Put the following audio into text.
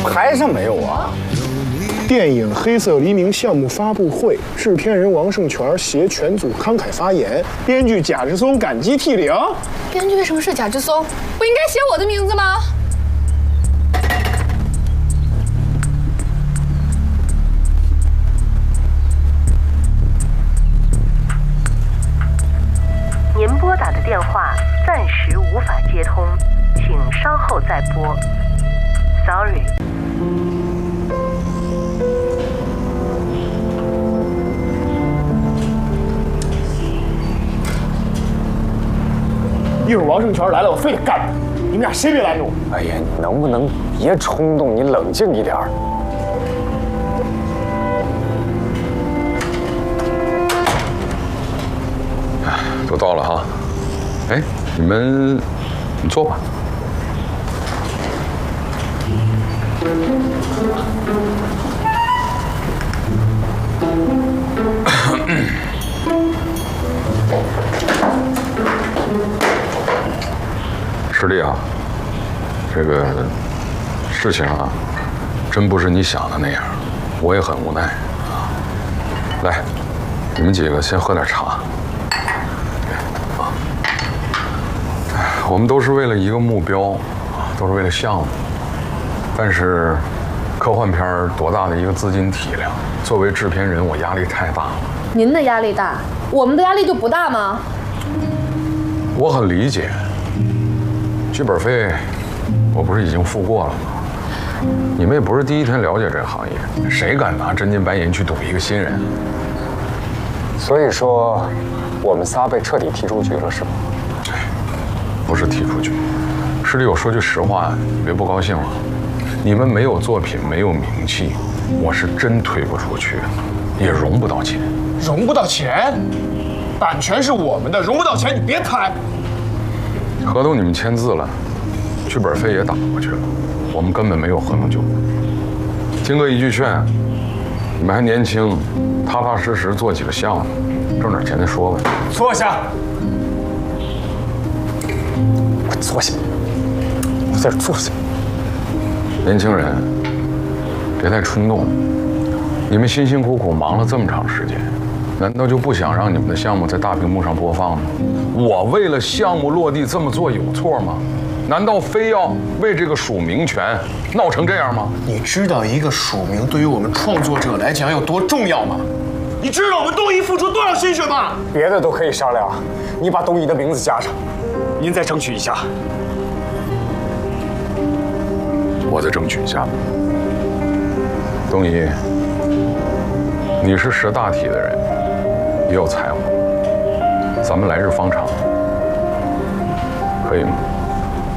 排上没有啊？ 电影《黑色黎明》项目发布会，制片人王胜全携全组慷慨发言，编剧贾志松感激涕零。 编剧为什么是贾志松？不应该写我的名字吗？ 您拨打的电话暂时无法接通，请稍后再拨。Sorry。 一会儿王胜全来了，我非得干他！你们俩谁别拦着我！ 哎呀，你能不能别冲动？你冷静一点。 都到了哈，哎，你坐吧。师弟啊，这个事情啊，真不是你想的那样，我也很无奈啊。来，你们几个先喝点茶。我们都是为了一个目标，都是为了项目。但是，科幻片多大的一个资金体量，作为制片人，我压力太大了。 您的压力大，我们的压力就不大吗？ 我很理解，剧本费我不是已经付过了吗？你们也不是第一天了解这个行业，谁敢拿真金白银去赌一个新人？ 所以说，我们仨被彻底踢出局了，是吗？ 不是踢出去，师弟，我说句实话，别不高兴了。你们没有作品，没有名气，我是真推不出去，也融不到钱。 融不到钱，版权是我们的，融不到钱你别拍。 合同你们签字了，剧本费也打过去了，我们根本没有合同纠纷。听哥一句劝，你们还年轻，踏踏实实做几个项目，挣点钱再说吧。 坐下。 坐下，我在这坐下。 年轻人，别太冲动。你们辛辛苦苦忙了这么长时间，难道就不想让你们的项目在大屏幕上播放吗？我为了项目落地这么做有错吗？难道非要为这个署名权闹成这样吗？ 你知道一个署名对于我们创作者来讲有多重要吗？你知道我们东仪付出多少心血吗？ 别的都可以商量，你把东仪的名字加上。 您再争取一下， 我再争取一下。东仪，你是识大体的人，也有才华，咱们来日方长，可以吗？